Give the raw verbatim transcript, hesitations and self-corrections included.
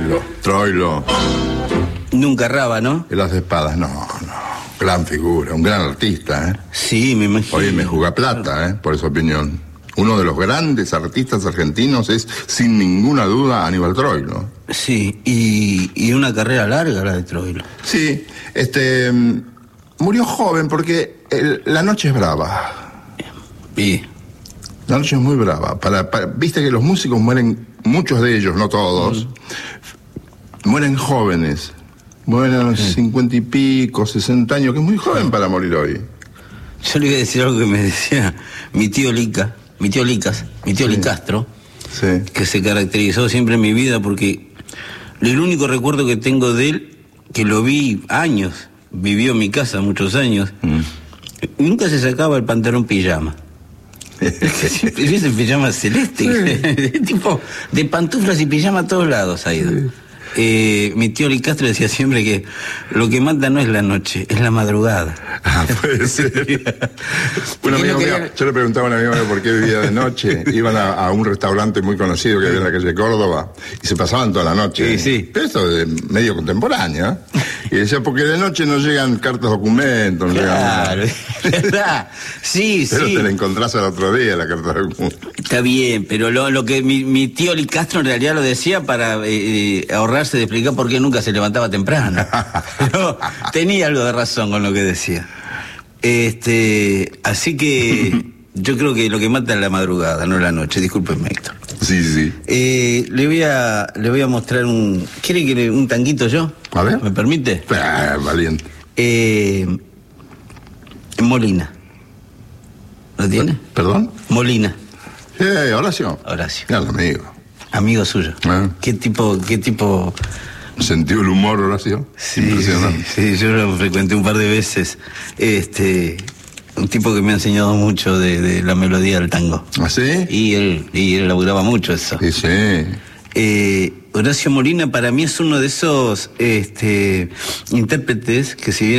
Troilo, Troilo. Nunca erraba, ¿no? En las espadas, no, no. Gran figura, un gran artista, ¿eh? Sí, me imagino. Oye, me juega plata, ¿eh? Por esa opinión. Uno de los grandes artistas argentinos es, sin ninguna duda, Aníbal Troilo. Sí, y, y una carrera larga la de Troilo. Sí, este... murió joven porque el, la noche es brava. Y... La noche es muy brava. Para, para, viste que los músicos mueren, muchos de ellos, no todos, mm. mueren jóvenes. Mueren a los cincuenta y pico, sesenta años, que es muy joven para morir hoy. Yo le iba a decir algo que me decía mi tío Lica, mi tío Licas, mi tío sí. Licastro, sí. que se caracterizó siempre en mi vida porque el único recuerdo que tengo de él, que lo vi años, vivió en mi casa muchos años, mm. nunca se sacaba el pantalón pijama. Siempre viste pijama celeste, sí. tipo de pantuflas y pijama a todos lados ha ido. Sí. Eh, mi tío Licastro decía siempre que lo que mata no es la noche, es la madrugada. Ah, puede ser. Un amigo mío, yo le preguntaba a un amigo mío por qué vivía de noche. Iban a, a un restaurante muy conocido que había en la calle Córdoba y se pasaban toda la noche. Sí, sí. Pero esto es medio contemporáneo. Y decía, porque de noche no llegan cartas documentos. No claro, llegan... ¿verdad? Sí, pero sí. te la encontrás al otro día, la carta documentos. Está bien, pero lo, lo que mi, mi tío Licastro en realidad lo decía para eh, ahorrarse de explicar por qué nunca se levantaba temprano. Pero tenía algo de razón con lo que decía. Este, así que yo creo que lo que mata es la madrugada, no la noche. Discúlpeme, Héctor. Sí, sí. Eh, le voy a le voy a mostrar un... ¿Quiere que le, un tanguito yo? A ver. ¿Me permite? Ah, valiente. Eh, Molina. ¿Lo tiene? ¿Perdón? Molina. Eh, Horacio. Horacio. Ya, el amigo. Amigo suyo. ¿Eh? ¿Qué tipo, qué tipo? ¿Sentió el humor, Horacio? Sí, impresionante. Sí, sí, yo lo frecuenté un par de veces. Este, un tipo que me ha enseñado mucho de, de la melodía del tango. ¿Ah, sí? Y él, y él laburaba mucho eso. Sí, sí. Eh, Horacio Molina para mí es uno de esos este, intérpretes que si bien